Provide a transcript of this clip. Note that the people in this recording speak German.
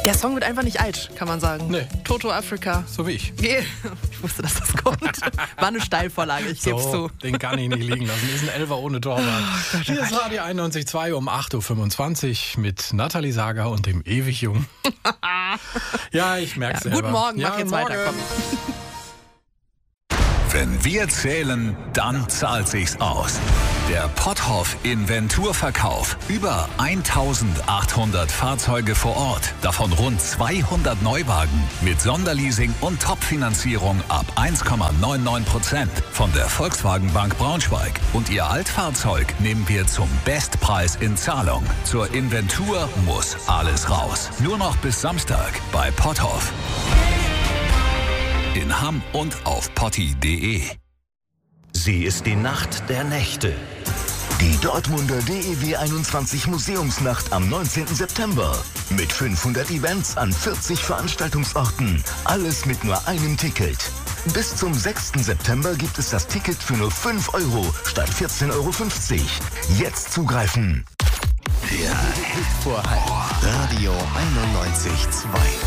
Der Song wird einfach nicht alt, kann man sagen. Nee. Toto Africa. So wie ich. Ich wusste, dass das kommt. War eine Steilvorlage, ich geb's zu. Den kann ich nicht liegen lassen. Ist ein Elfer ohne Torwart. Hier ist Radio 91.2 um 8.25 Uhr mit Nathalie Sager und dem ewig Jungen. Ja, ich merk's selber. Guten Morgen, mach jetzt weiter, komm. Wenn wir zählen, dann zahlt sich's aus. Der Potthoff Inventurverkauf. Über 1800 Fahrzeuge vor Ort. Davon rund 200 Neuwagen. Mit Sonderleasing und Topfinanzierung ab 1,99% von der Volkswagen Bank Braunschweig. Und Ihr Altfahrzeug nehmen wir zum Bestpreis in Zahlung. Zur Inventur muss alles raus. Nur noch bis Samstag bei Potthoff. In Hamm und auf potti.de. Sie ist die Nacht der Nächte. Die Dortmunder DEW 21 Museumsnacht am 19. September. Mit 500 Events an 40 Veranstaltungsorten. Alles mit nur einem Ticket. Bis zum 6. September gibt es das Ticket für nur 5 Euro statt 14,50 Euro. Jetzt zugreifen. Der Hitvorhalt. Radio 91.2.